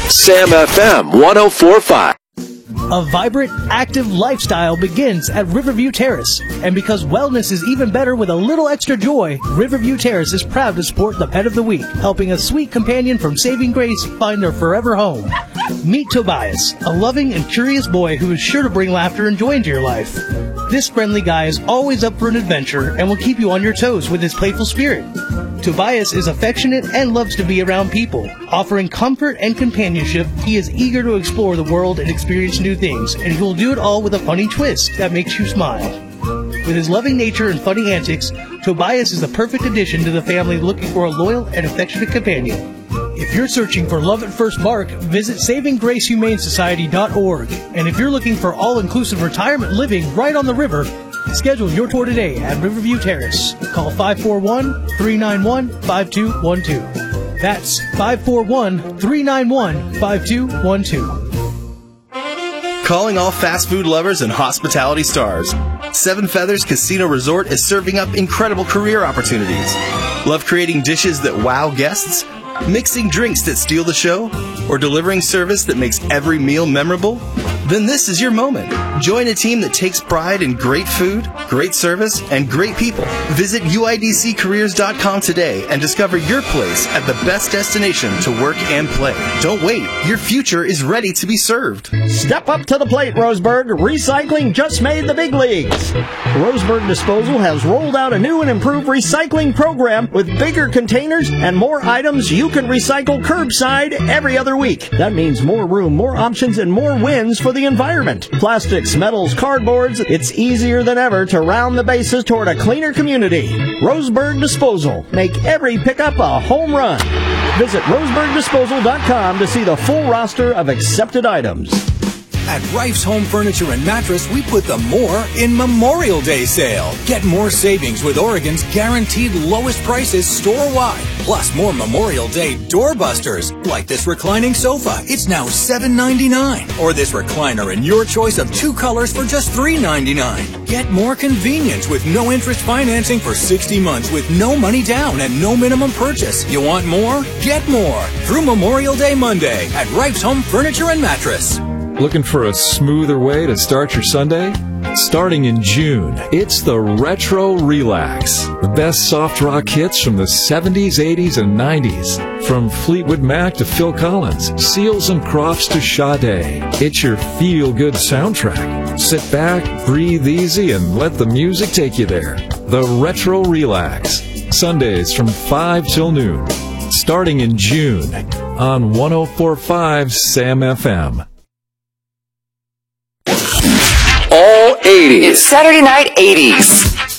Sam FM 104.5. A vibrant, active lifestyle begins at Riverview Terrace. And because wellness is even better with a little extra joy, Riverview Terrace is proud to support the Pet of the Week, helping a sweet companion from Saving Grace find their forever home. Meet Tobias, a loving and curious boy who is sure to bring laughter and joy into your life. This friendly guy is always up for an adventure and will keep you on your toes with his playful spirit. Tobias is affectionate and loves to be around people. Offering comfort and companionship, he is eager to explore the world and experience new things, and he will do it all with a funny twist that makes you smile. With his loving nature and funny antics, Tobias is the perfect addition to the family looking for a loyal and affectionate companion. If you're searching for love at first bark, visit SavingGraceHumaneSociety.org. And if you're looking for all-inclusive retirement living right on the river, schedule your tour today at Riverview Terrace. Call 541-391-5212. That's 541-391-5212. Calling all fast food lovers and hospitality stars. Seven Feathers Casino Resort is serving up incredible career opportunities. Love creating dishes that wow guests? Mixing drinks that steal the show? Or delivering service that makes every meal memorable? Then this is your moment. Join a team that takes pride in great food, great service, and great people. Visit UIDCcareers.com today and discover your place at the best destination to work and play. Don't wait. Your future is ready to be served. Step up to the plate, Roseburg. Recycling just made the big leagues. Roseburg Disposal has rolled out a new and improved recycling program with bigger containers and more items you can recycle curbside every other week. That means more room, more options, and more wins for the environment. Plastics, metals, cardboards, it's easier than ever to round the bases toward a cleaner community. Roseburg Disposal. Make every pickup a home run. Visit roseburgdisposal.com to see the full roster of accepted items. At Rife's Home Furniture and Mattress, we put the more in Memorial Day sale. Get more savings with Oregon's guaranteed lowest prices store-wide. Plus more Memorial Day doorbusters, like this reclining sofa. It's now $7.99. Or this recliner in your choice of 2 colors for just $3.99. Get more convenience with no interest financing for 60 months with no money down and no minimum purchase. You want more? Get more through Memorial Day Monday at Rife's Home Furniture and Mattress. Looking for a smoother way to start your Sunday? Starting in June, it's the Retro Relax. The best soft rock hits from the 70s, 80s, and 90s. From Fleetwood Mac to Phil Collins, Seals and Crofts to Sade. It's your feel-good soundtrack. Sit back, breathe easy, and let the music take you there. The Retro Relax. Sundays from 5 till noon. Starting in June on 104.5 Sam FM. All 80s. It's Saturday Night 80s.